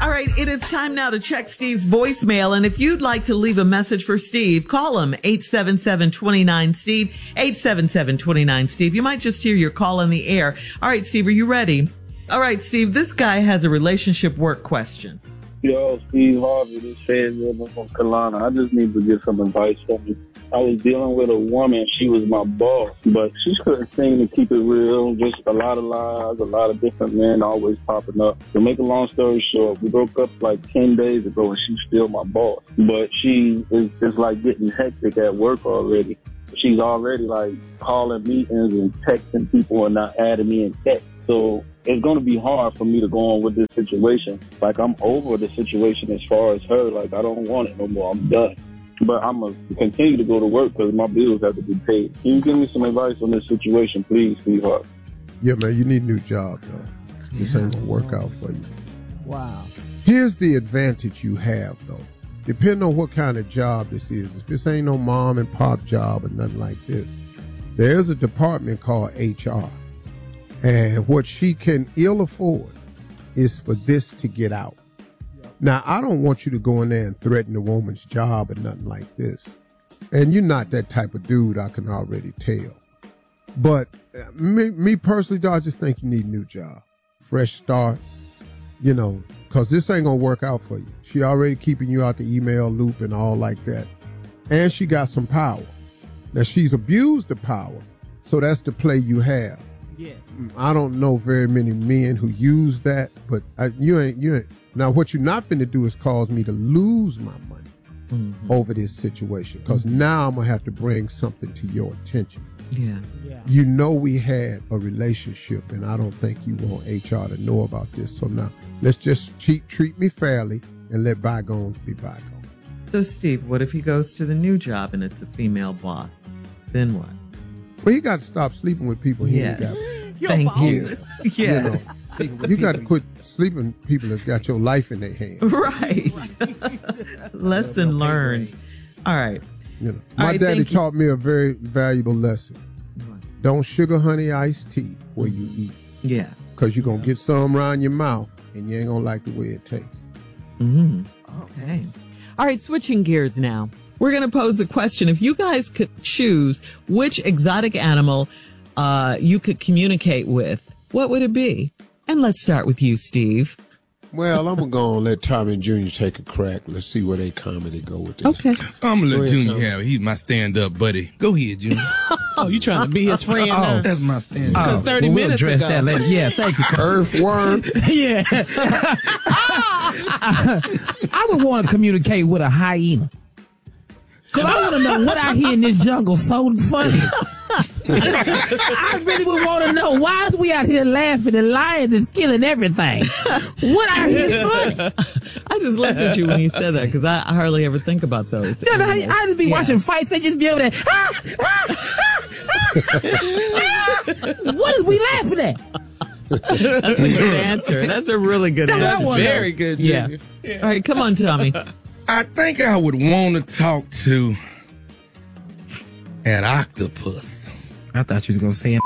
All right, it is time now to check Steve's voicemail. And if you'd like to leave a message for Steve, call him 877-29-STEVE, 877-29-STEVE. You might just hear your call in the air. All right, Steve, are you ready? All right, Steve, this guy has a relationship work question. Yo, Steve Harvey, this Fayetteville from Kalana. I just need to get some advice from you. I was dealing with a woman. She was my boss, but she couldn't seem to keep it real. Just a lot of lies, a lot of different men always popping up. To make a long story short, we broke up like 10 days ago, and she's still my boss. But she is like getting hectic at work already. She's already like calling meetings and texting people and not adding me in text. So it's going to be hard for me to go on with this situation. Like, I'm over the situation as far as her. Like, I don't want it no more. I'm done. But I'm going to continue to go to work because my bills have to be paid. Can you give me some advice on this situation, please, sweetheart? Yeah, man, you need a new job, though. This ain't going to work out for you. Wow. Here's the advantage you have, though. Depending on what kind of job this is, if this ain't no mom and pop job or nothing like this, there's a department called HR. And what she can ill afford is for this to get out. Now, I don't want you to go in there and threaten a woman's job or nothing like this. And you're not that type of dude, I can already tell. But me personally, though, I just think you need a new job. Fresh start, you know, because this ain't going to work out for you. She already keeping you out the email loop and all like that. And she got some power. Now, she's abused the power, so that's the play you have. Yeah. I don't know very many men who use that, but you ain't. Now, what you're not going to do is cause me to lose my money over this situation, because now I'm going to have to bring something to your attention. Yeah. You know we had a relationship, and I don't think you want HR to know about this. So now, let's just treat me fairly and let bygones be bygones. So, Steve, what if he goes to the new job and it's a female boss? Then what? Well, he got to stop sleeping with people he ain't got. Thank you. Yes. You got to quit sleeping with people that's got your life in their hands. Right. Lesson learned. All right. You know, my daddy taught me a very valuable lesson. Don't sugar honey iced tea where you eat. Yeah. Because you're going to get some around your mouth and you ain't going to like the way it tastes. Okay. All right, switching gears now. We're going to pose a question. If you guys could choose which exotic animal you could communicate with, what would it be? And let's start with you, Steve. Well, I'm going to go and let Tommy and Junior take a crack. Let's see where they comedy go with this. Okay. I'm going to let Junior have it. He's my stand-up buddy. Go ahead, Junior. Oh, you trying to be his friend now? That's my stand-up. Because 30 minutes ago. That later. Yeah, thank you. Earthworm. Yeah. I would want to communicate with a hyena. Because I want to know what I hear in this jungle so funny. I really would want to know, why is we out here laughing and lions is killing everything? What I hear is funny. I just looked at you when you said that because I hardly ever think about those. You know, I just be watching fights. They just be over there. What is we laughing at? That's a good answer. That's a really good answer. That's very good, Junior. Yeah. All right, come on, Tommy. I think I would want to talk to an octopus. I thought you was going to say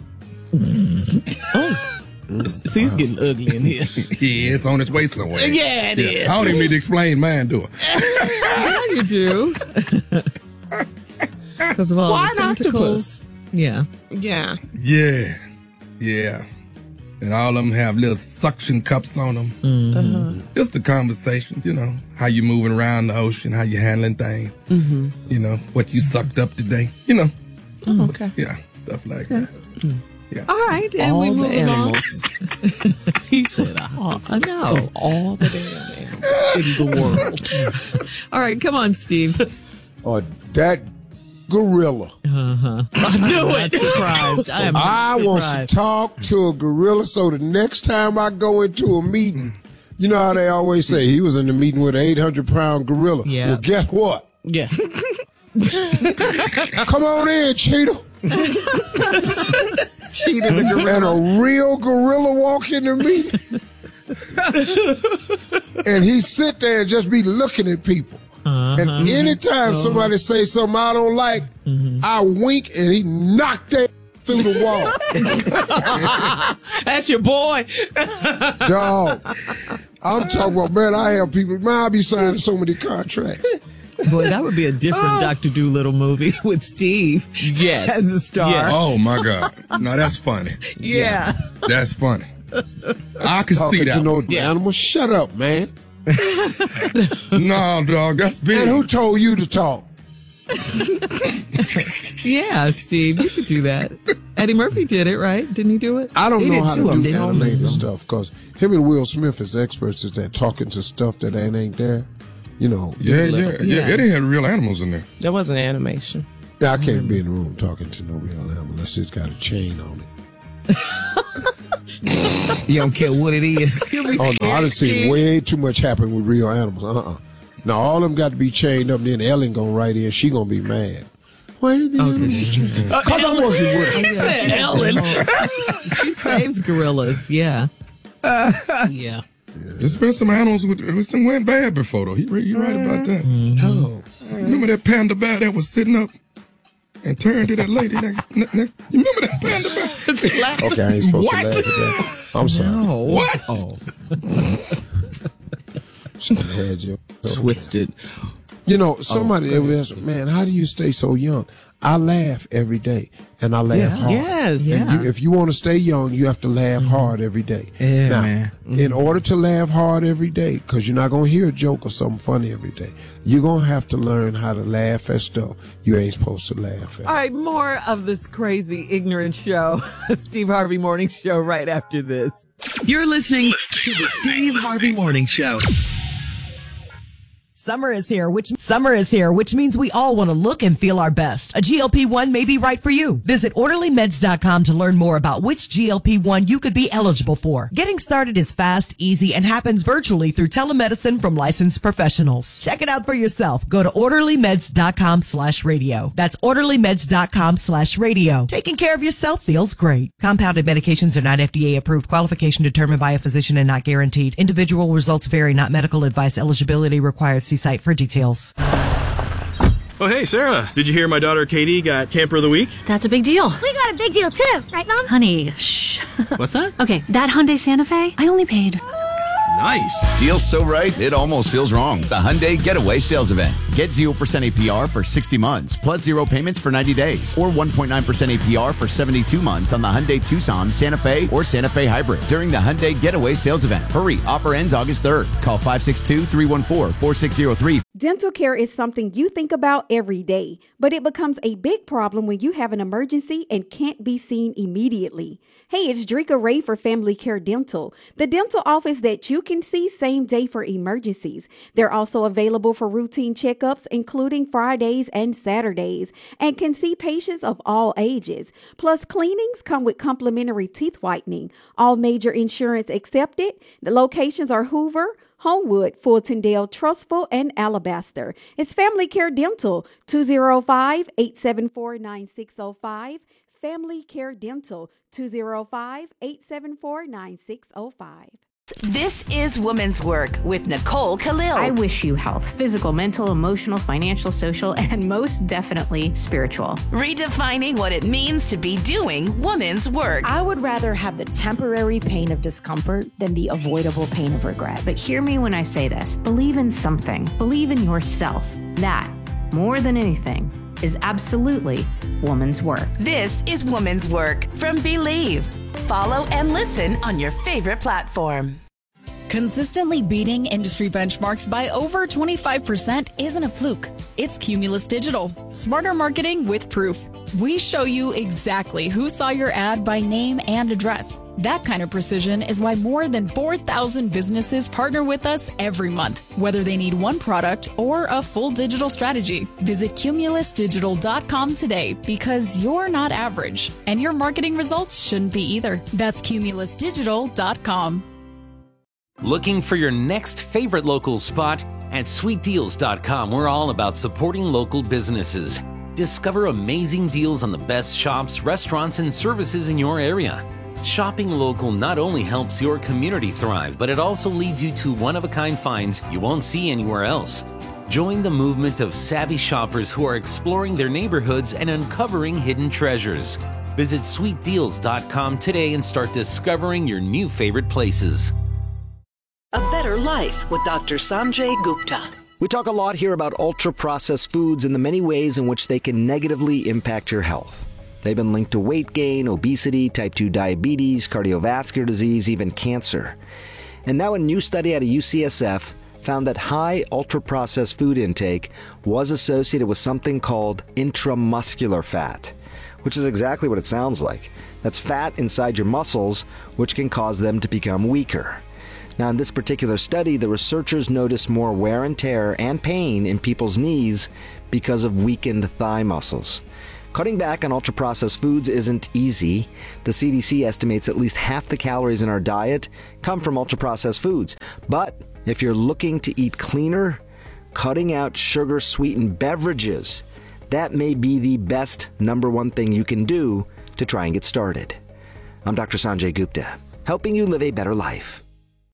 See, it's getting ugly in here. Yeah, it's on its way somewhere. Yeah, it is. I don't even need to explain mine to her. Yeah, you do. Because of all Why the an tentacles. octopus? Yeah. Yeah. Yeah. And all of them have little suction cups on them. Mm-hmm. Just the conversation, you know, how you moving around the ocean, how you handling things. Mm-hmm. You know, what you sucked up today. You know. Oh, okay. Yeah, stuff like that. Yeah. All right, and we All move the animals. He said, I know. Of all the damn animals in the world. All right, come on, Steve. Or that gorilla. I knew it. Surprised. I want to talk to a gorilla so the next time I go into a meeting, you know how they always say he was in the meeting with an 800-pound gorilla. Yeah. Well, guess what? Yeah. Come on in, Cheetah. Cheetah the gorilla. And a real gorilla walk in the meeting. And he sit there and just be looking at people. And anytime somebody say something I don't like, I wink and he knocked that through the wall. That's your boy. Dog. I'm talking about, man, I have people, man, I be signing so many contracts. Boy, that would be a different Dr. Doolittle movie with Steve as the star. Yes. Oh, my God. No, that's funny. Yeah. That's funny. I can see that. You know, animals, shut up, man. No, dog, that's big. And who told you to talk? Yeah, Steve, you could do that. Eddie Murphy did it, right? Didn't he do it? I don't know how to do them. animated stuff because him and Will Smith is experts at that, talking to stuff that ain't there. You know. Yeah. Eddie had real animals in there. That wasn't animation. Yeah, I can't be in the room talking to no real animal unless it's got a chain on it. You don't care what it is. Oh, no, I done seen way too much happen with real animals. Now, all of them got to be chained up, and then Ellen going right in. She going to be mad. Why are the animals chained? Because I'm working with her. Ellen. She saves gorillas, yeah. Yeah. There's been some animals which went bad before, though. You're right about that. Oh. Remember that panda bear that was sitting up and turned to that lady next? You remember that panda bear? Okay, I ain't supposed to laugh at that. I'm sorry. No. What? Oh. Should have had you. Twisted. You know, somebody ever asked, man, how do you stay so young? I laugh every day, and I laugh hard. Yes. And if you want to stay young, you have to laugh hard every day. Yeah, now, man. in order to laugh hard every day, because you're not going to hear a joke or something funny every day, you're going to have to learn how to laugh at stuff you ain't supposed to laugh at. All right, more of this crazy, ignorant show. Steve Harvey Morning Show right after this. You're listening to the Steve Harvey Morning Show. Summer is here, which means we all want to look and feel our best. A GLP-1 may be right for you. Visit OrderlyMeds.com to learn more about which GLP-1 you could be eligible for. Getting started is fast, easy, and happens virtually through telemedicine from licensed professionals. Check it out for yourself. Go to OrderlyMeds.com/radio. That's OrderlyMeds.com/radio. Taking care of yourself feels great. Compounded medications are not FDA approved. Qualification determined by a physician and not guaranteed. Individual results vary, not medical advice. Eligibility required. See site for details. Oh, hey, Sarah. Did you hear my daughter Katie got Camper of the Week? That's a big deal. We got a big deal, too. Right, Mom? Honey, shh. What's that? Okay, that Hyundai Santa Fe, I only paid... Nice. Deal's so right, it almost feels wrong. The Hyundai Getaway Sales Event. Get 0% APR for 60 months, plus 0 payments for 90 days, or 1.9% APR for 72 months on the Hyundai Tucson, Santa Fe, or Santa Fe Hybrid during the Hyundai Getaway Sales Event. Hurry, offer ends August 3rd. Call 562-314-4603. Dental care is something you think about every day, but it becomes a big problem when you have an emergency and can't be seen immediately. Hey, it's Drika Ray for Family Care Dental, the dental office that you can see same day for emergencies. They're also available for routine checkups, including Fridays and Saturdays, and can see patients of all ages. Plus, cleanings come with complimentary teeth whitening. All major insurance accepted. The locations are Hoover, Homewood, Fultondale, Trustful, and Alabaster. It's Family Care Dental, 205-874-9605. Family Care Dental, 205-874-9605. This is Woman's Work with Nicole Khalil. I wish you health, physical, mental, emotional, financial, social, and most definitely spiritual. Redefining what it means to be doing woman's work. I would rather have the temporary pain of discomfort than the avoidable pain of regret. But hear me when I say this. Believe in something. Believe in yourself. That, more than anything, is absolutely woman's work. This is Woman's Work from Believe. Follow and listen on your favorite platform. Consistently beating industry benchmarks by over 25% isn't a fluke. It's Cumulus Digital. Smarter marketing with proof. We show you exactly who saw your ad by name and address. That kind of precision is why more than 4,000 businesses partner with us every month, whether they need one product or a full digital strategy. Visit cumulusdigital.com today because you're not average, and your marketing results shouldn't be either. That's cumulusdigital.com. Looking for your next favorite local spot? At sweetdeals.com, we're all about supporting local businesses. Discover amazing deals on the best shops, restaurants, and services in your area. Shopping local not only helps your community thrive, but it also leads you to one-of-a-kind finds you won't see anywhere else. Join the movement of savvy shoppers who are exploring their neighborhoods and uncovering hidden treasures. Visit sweetdeals.com today and start discovering your new favorite places. A better life with Dr. Sanjay Gupta. We talk a lot here about ultra-processed foods and the many ways in which they can negatively impact your health. They've been linked to weight gain, obesity, type 2 diabetes, cardiovascular disease, even cancer. And now a new study out of UCSF found that high ultra-processed food intake was associated with something called intramuscular fat, which is exactly what it sounds like. That's fat inside your muscles, which can cause them to become weaker. Now, in this particular study, the researchers noticed more wear and tear and pain in people's knees because of weakened thigh muscles. Cutting back on ultra-processed foods isn't easy. The CDC estimates at least half the calories in our diet come from ultra-processed foods. But if you're looking to eat cleaner, cutting out sugar-sweetened beverages, that may be the best number one thing you can do to try and get started. I'm Dr. Sanjay Gupta, helping you live a better life.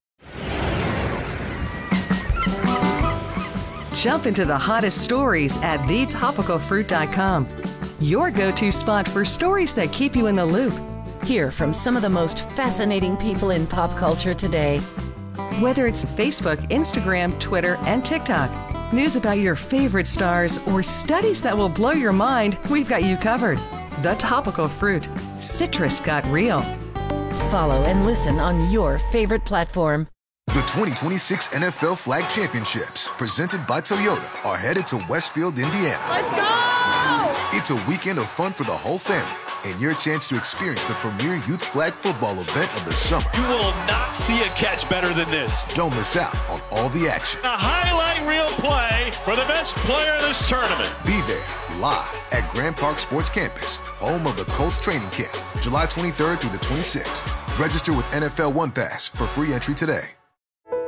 Jump into the hottest stories at thetopicalfruit.com. Your go-to spot for stories that keep you in the loop. Hear from some of the most fascinating people in pop culture today. Whether it's Facebook, Instagram, Twitter, and TikTok, news about your favorite stars, or studies that will blow your mind, we've got you covered. The Topical Fruit. Citrus got real. Follow and listen on your favorite platform. The 2026 NFL Flag Championships, presented by Toyota, are headed to Westfield, Indiana. Let's go! It's a weekend of fun for the whole family and your chance to experience the premier youth flag football event of the summer. You will not see a catch better than this. Don't miss out on all the action. A highlight reel play for the best player in this tournament. Be there live at Grand Park Sports Campus, home of the Colts training camp, July 23rd through the 26th. Register with NFL One Pass for free entry today.